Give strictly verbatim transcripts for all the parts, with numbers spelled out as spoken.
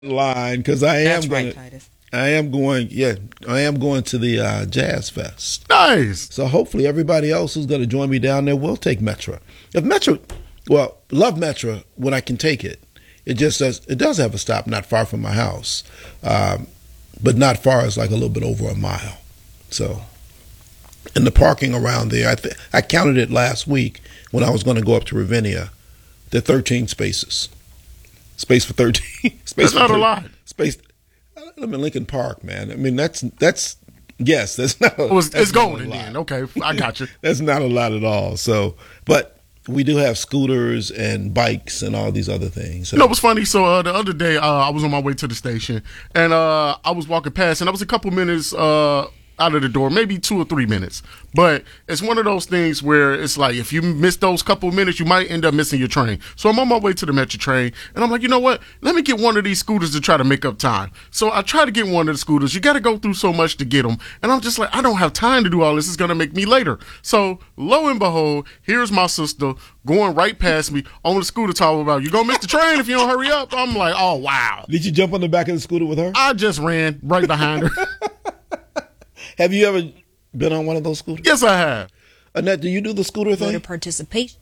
line because I am That's going. right, Titus. I am going. Yeah, I am going to the uh, Jazz Fest. Nice. So hopefully everybody else who's going to join me down there will take Metro. If Metro, well, love Metro when I can take it. It just does. It does have a stop not far from my house, um, but not far as like a little bit over a mile. So, and the parking around there, I th- I counted it last week when I was going to go up to Ravinia. There are thirteen spaces. Space for thirteen. Space That's for not thirteen. a lot. Space. I'm in Lincoln Park, man. I mean, that's that's yes, that's not. Oh, it's, that's it's not golden a lot. then. Okay, I got you. That's not a lot at all. So, but we do have scooters and bikes and all these other things. So. You know what's funny? So uh, the other day, uh, I was on my way to the station, and uh, I was walking past, and I was a couple minutes uh, out of the door, maybe two or three minutes. But it's one of those things where it's like if you miss those couple minutes, you might end up missing your train. So I'm on my way to the Metro train, and I'm like, you know what? Let me get one of these scooters to try to make up time. So I try to get one of the scooters. You got to go through so much to get them, and I'm just like, I don't have time to do all this. It's gonna make me later. So lo and behold, here's my sister going right past me on the scooter talking about, you gonna miss the train if you don't hurry up. I'm like, oh wow. Did you jump on the back of the scooter with her? I just ran right behind her. Have you ever been on one of those scooters? Yes, I have. Annette, do you do the scooter Voter thing? participation.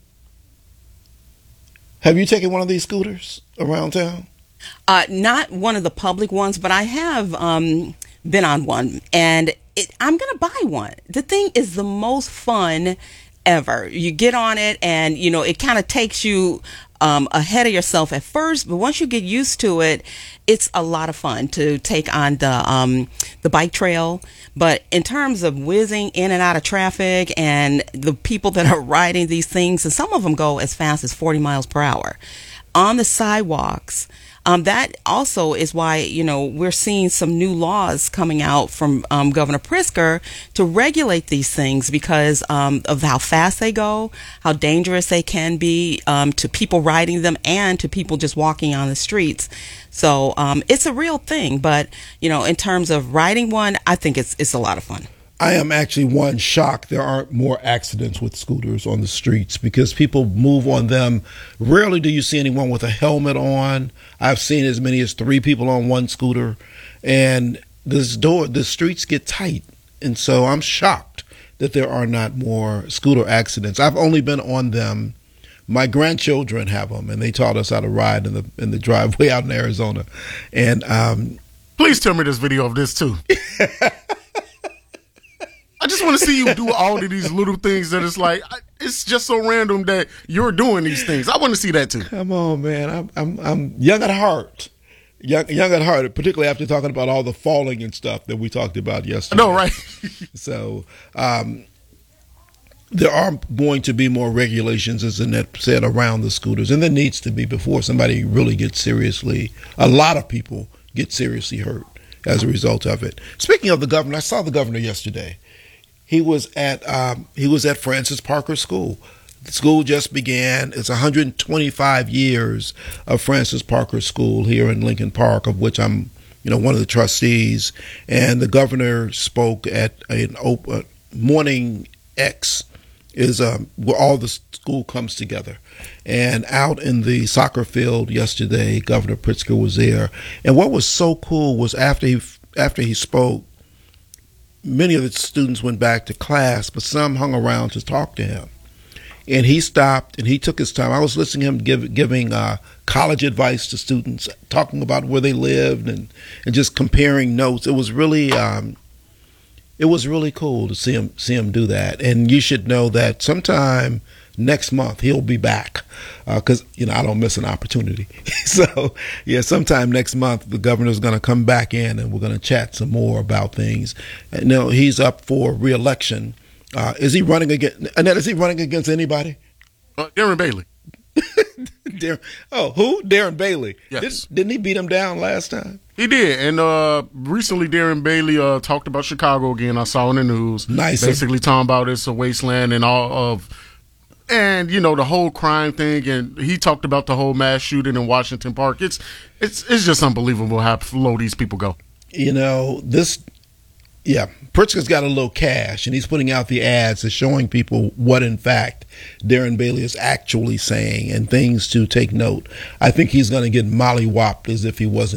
Have you taken one of these scooters around town? Uh, not one of the public ones, but I have um, been on one, and it, I'm going to buy one. The thing is the most fun ever. You get on it, and you know it kind of takes you um, ahead of yourself at first, but once you get used to it, it's a lot of fun to take on the um, the bike trail. But in terms of whizzing in and out of traffic and the people that are riding these things, and some of them go as fast as forty miles per hour on the sidewalks. Um, that also is why, you know, we're seeing some new laws coming out from um, Governor Pritzker to regulate these things because um, of how fast they go, how dangerous they can be um, to people riding them and to people just walking on the streets. So um, it's a real thing. But, you know, in terms of riding one, I think it's it's a lot of fun. I am actually one shocked there aren't more accidents with scooters on the streets because people move on them. Rarely do you see anyone with a helmet on. I've seen as many as three people on one scooter, and this door, the streets get tight, and so I'm shocked that there are not more scooter accidents. I've only been on them. My grandchildren have them, and they taught us how to ride in the in the driveway out in Arizona, and um, Please tell me this video of this too. I just want to see you do all of these little things that it's like, it's just so random that you're doing these things. I want to see that too. Come on, man. I'm I'm I'm young at heart. Young, young at heart, particularly after talking about all the falling and stuff that we talked about yesterday. No, right? So um, there are going to be more regulations, as Annette said, around the scooters, and there needs to be before somebody really gets seriously. A lot of people get seriously hurt as a result of it. Speaking of the governor, I saw the governor yesterday. He was at um, he was at Francis Parker School. The school just began. It's one hundred twenty-five years of Francis Parker School here in Lincoln Park, of which I'm, you know, one of the trustees. And the governor spoke at an open morning X, is um, where all the school comes together. And out in the soccer field yesterday, Governor Pritzker was there. And what was so cool was after he after he spoke, many of the students went back to class, but some hung around to talk to him. And he stopped and he took his time. I was listening to him give, giving uh, college advice to students, talking about where they lived and, and just comparing notes. It was really um, it was really cool to see him see him do that. And you should know that sometime next month he'll be back because uh, you know I don't miss an opportunity. So yeah, sometime next month the governor's going to come back in and we're going to chat some more about things. And, you know, he's up for re-election. Uh, is he running against Annette? Is he running against anybody? Uh, Darren Bailey. Darren, oh, who? Darren Bailey. Yes. Did, didn't he beat him down last time? He did, and uh, recently Darren Bailey uh, talked about Chicago again. I saw in the news, Nice. basically talking about it's a wasteland and all of, and you know the whole crime thing. And he talked about the whole mass shooting in Washington Park. It's it's it's just unbelievable how low these people go. You know this. Yeah, Pritzker's got a little cash, and he's putting out the ads and showing people what, in fact, Darren Bailey is actually saying and things to take note. I think he's going to get mollywopped as if he wasn't